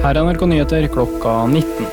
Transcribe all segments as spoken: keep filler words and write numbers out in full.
Her er N R K Nyheter klokka nitten.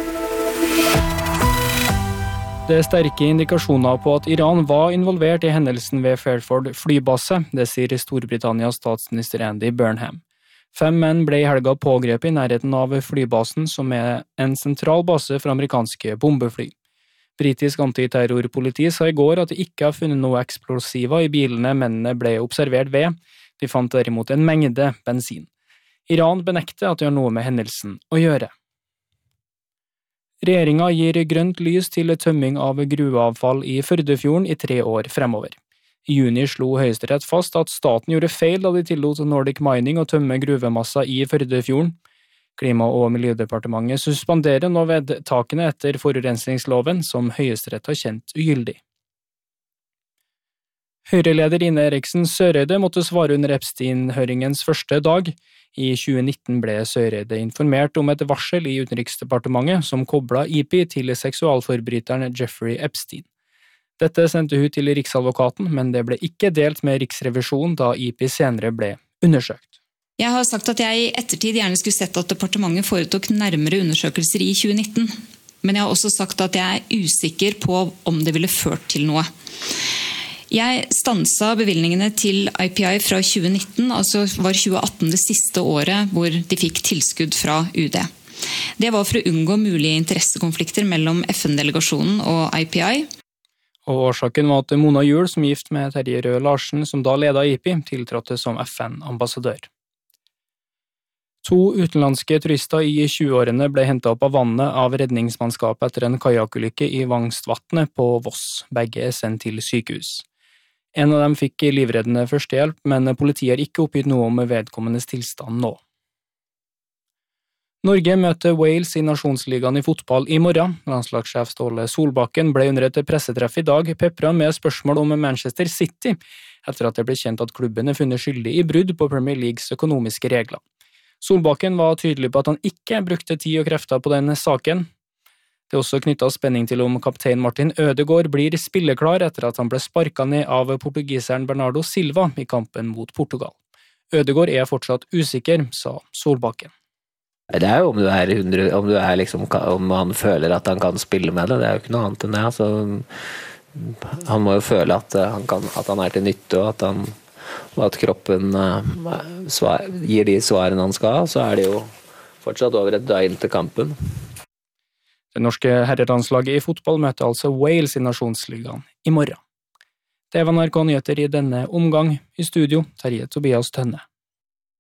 Det er sterke indikasjoner på at Iran var involvert i hendelsen ved Fairford flybase, det sier Storbritannias statsminister Andy Burnham. Fem menn ble i helga pågrepet i nærheten av flybasen, som er en sentral base for amerikanske bombefly. Britisk antiterrorpoliti sa i går at de ikke har funnet noe eksplosiver i bilene mennene ble observert ved. De fant derimot en mengde bensin. Iran benekter at det har noe med hendelsen å gjøre. Regjeringen gir grønt lys til tømming av gruveavfall i Førdefjorden i tre år fremover. I juni slo Høyesterett fast at staten gjorde feil da de tillot Nordic Mining å tømme gruvemassa i Førdefjorden. Klima- og miljødepartementet suspenderer nå vedtakene etter forurensningsloven, som Høyesterett har kjent ugyldig. Høyre-leder Ine Eriksen Søreide måtte svare under Epstein-høringens første dag. I tjue nitten ble Søreide informert om et varsel i Utenriksdepartementet som koblet I P I til seksualforbryteren Jeffrey Epstein. Dette sendte hun til Riksadvokaten, men det ble ikke delt med Riksrevisjonen da I P I senere ble undersøkt. Jeg har sagt at jeg i ettertid gjerne skulle sett at departementet foretok nærmere undersøkelser i tjue nitten, men jeg har også sagt at jeg er usikker på om det ville ført til noe. Jeg stansa bevilgningene til I P I fra tjue nitten, altså var tjue atten det siste året hvor de fikk tilskudd fra U D. Det var for å unngå mulige interessekonflikter mellom F N-delegasjonen og I P I. Og årsaken var at Mona Juel, som gift med Terje Røe Larsen, som da ledet I P I, tiltrådte som F N-ambassadør. To utenlandske turister i tjueårene ble hentet opp av vannet av redningsmannskapet etter en kajakulykke i Vangstvatnet på Voss. Begge er sendt til sykehus. En av dem fikk livreddende førstehjelp, men politiet har ikke oppgitt noe om vedkommendes tilstand nå. Norge møter Wales i Nasjonsligaen i fotball i morgen. Landslagssjef Ståle Solbakken ble under et pressetreff i dag pepret med spørsmål om Manchester City, etter at det ble kjent at klubben er funnet skyldig i brudd på Premier Leagues økonomiske regler. Solbakken var tydelig på at han ikke brukte tid og krefter på denne saken. Det er også knyttet spenning til om kaptein Martin Ødegaard blir spilleklar etter at han ble sparket ned av portugiseren Bernardo Silva i kampen mot Portugal. Ødegaard er fortsatt usikker, sa Solbakken. Det er jo om du er hundre, om du er liksom, om han føler at han kan spille med det, det er jo ikke noe annet enn det. Altså, han må jo føle at han, kan, at han er til nytte, og at, han, og at kroppen uh, svar, gir de svarene han skal, så er det jo fortsatt over et døgn til kampen. Det norske herrelandslaget i fotball møter altså Wales i Nasjonsligaen i morgen. Det var N R K Nyheter i denne omgang. I studio, Terje Tobias Tønne.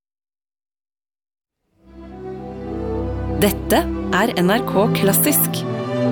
Dette er N R K Klassisk.